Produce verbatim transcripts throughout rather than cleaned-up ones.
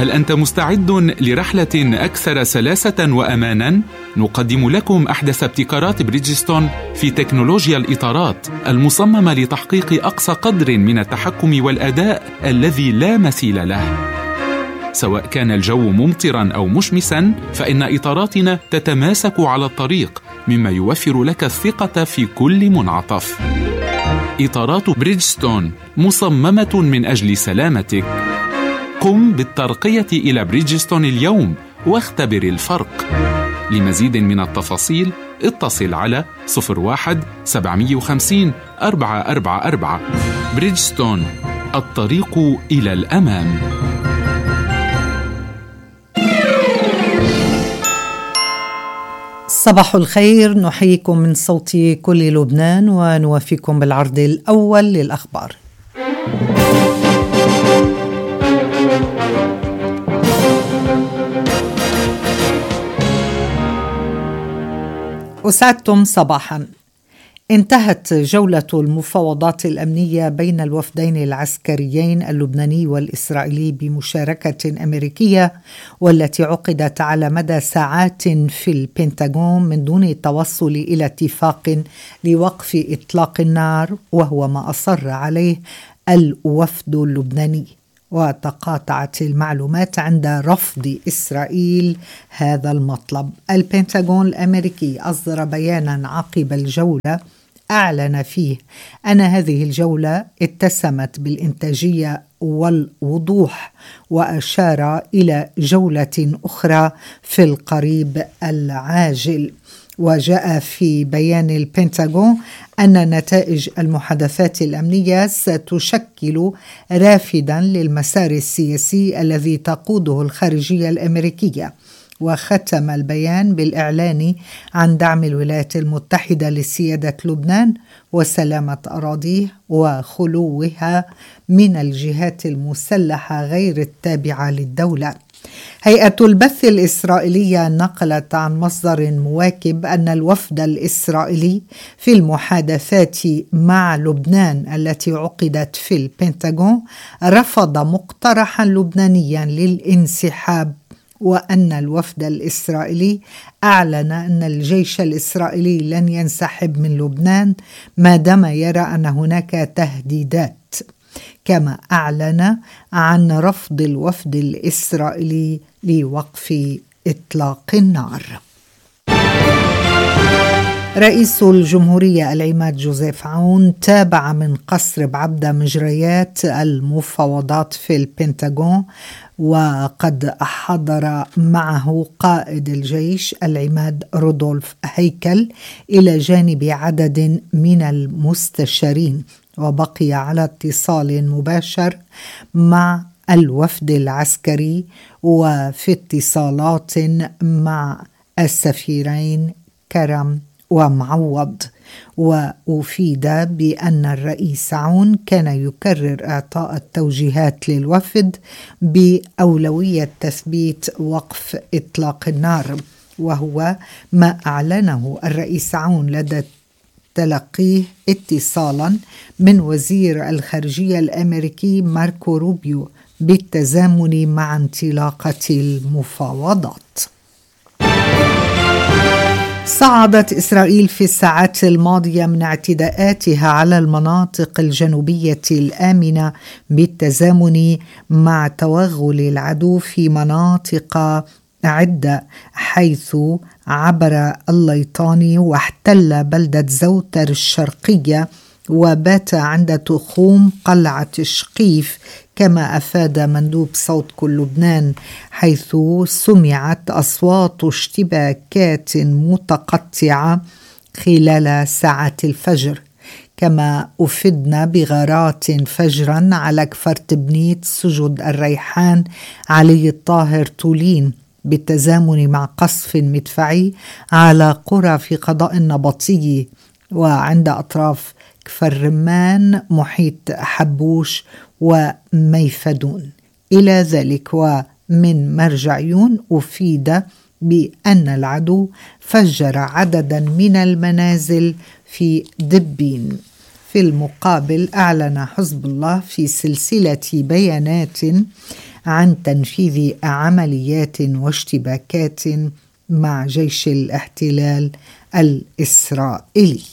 هل أنت مستعد لرحلة أكثر سلاسة وأماناً؟ نقدم لكم أحدث ابتكارات بريدجستون في تكنولوجيا الإطارات المصممة لتحقيق أقصى قدر من التحكم والأداء الذي لا مثيل له. سواء كان الجو ممطراً أو مشمساً، فإن إطاراتنا تتماسك على الطريق، مما يوفر لك الثقة في كل منعطف. إطارات بريدجستون مصممة من أجل سلامتك. قم بالترقية إلى بريدجستون اليوم واختبر الفرق. لمزيد من التفاصيل اتصل على صفر واحد سبعمائة وخمسين أربعة أربعة أربعة. بريدجستون، الطريق إلى الأمام. صباح الخير، نحييكم من صوت كل لبنان ونوافيكم بالعرض الأول للأخبار. أسعدتم صباحا. انتهت جولة المفاوضات الأمنية بين الوفدين العسكريين اللبناني والإسرائيلي بمشاركة أمريكية، والتي عقدت على مدى ساعات في البنتاغون من دون التوصل إلى اتفاق لوقف إطلاق النار، وهو ما أصر عليه الوفد اللبناني. وتقاطعت المعلومات عند رفض إسرائيل هذا المطلب. البنتاغون الأمريكي أصدر بيانا عقب الجولة أعلن فيه أن هذه الجولة اتسمت بالإنتاجية والوضوح، وأشار إلى جولة أخرى في القريب العاجل. وجاء في بيان البنتاغون أن نتائج المحادثات الأمنية ستشكل رافدا للمسار السياسي الذي تقوده الخارجية الأمريكية. وختم البيان بالإعلان عن دعم الولايات المتحدة لسيادة لبنان وسلامة أراضيه وخلوها من الجهات المسلحة غير التابعة للدولة. هيئة البث الإسرائيلية نقلت عن مصدر مواكب أن الوفد الإسرائيلي في المحادثات مع لبنان التي عقدت في البنتاغون رفض مقترحا لبنانيا للانسحاب، وأن الوفد الإسرائيلي أعلن أن الجيش الإسرائيلي لن ينسحب من لبنان ما دام يرى أن هناك تهديدات. كما أعلن عن رفض الوفد الإسرائيلي لوقف إطلاق النار. رئيس الجمهورية العماد جوزيف عون تابع من قصر بعبدة مجريات المفاوضات في البنتاغون، وقد حضر معه قائد الجيش العماد رودولف هيكل إلى جانب عدد من المستشارين، وبقي على اتصال مباشر مع الوفد العسكري وفي اتصالات مع السفيرين كرم ومعوض. وأفيد بأن الرئيس عون كان يكرر إعطاء التوجيهات للوفد بأولوية تثبيت وقف إطلاق النار، وهو ما أعلنه الرئيس عون لدى تلقيه اتصالا من وزير الخارجية الأمريكي ماركو روبيو بالتزامن مع انطلاقة المفاوضات. صعدت إسرائيل في الساعات الماضية من اعتداءاتها على المناطق الجنوبية الآمنة بالتزامن مع توغل العدو في مناطق عدة، حيث عبر الليطاني واحتل بلدة زوتر الشرقية وبات عند تخوم قلعة شقيف، كما أفاد مندوب صوت كل لبنان، حيث سمعت أصوات اشتباكات متقطعة خلال ساعات الفجر. كما أفدنا بغارات فجرا على كفر تبنيت سجد الريحان علي الطاهر تولين، بالتزامن مع قصف مدفعي على قرى في قضاء النبطي وعند أطراف كفر رمان محيط حبوش وميفدون. إلى ذلك ومن مرجعيون أفيد بأن العدو فجر عددا من المنازل في دبين. في المقابل أعلن حزب الله في سلسلة بيانات عن تنفيذ عمليات واشتباكات مع جيش الاحتلال الإسرائيلي.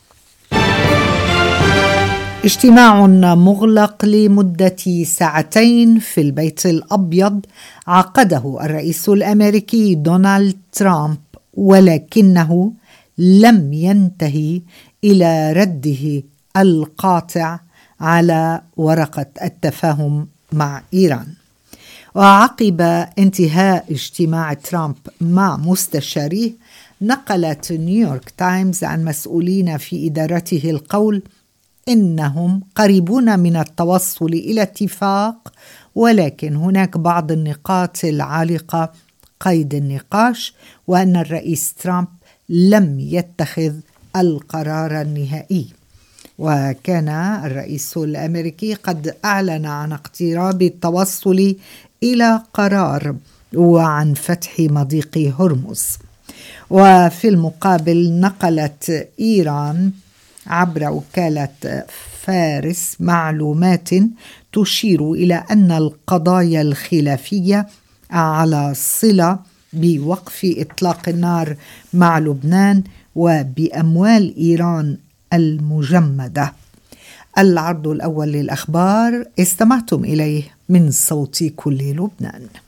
اجتماع مغلق لمدة ساعتين في البيت الأبيض عقده الرئيس الأمريكي دونالد ترامب، ولكنه لم ينتهي إلى رده القاطع على ورقة التفاهم مع إيران. وعقب انتهاء اجتماع ترامب مع مستشاريه، نقلت نيويورك تايمز عن مسؤولين في إدارته القول إنهم قريبون من التوصل إلى اتفاق، ولكن هناك بعض النقاط العالقة قيد النقاش، وأن الرئيس ترامب لم يتخذ القرار النهائي. وكان الرئيس الأمريكي قد أعلن عن اقتراب التوصل إلى قرار وعن فتح مضيق هرمز. وفي المقابل نقلت إيران عبر وكالة فارس معلومات تشير إلى أن القضايا الخلافية على صلة بوقف إطلاق النار مع لبنان وبأموال إيران المجمدة. العرض الأول للأخبار استمعتم إليه من صوت كل لبنان.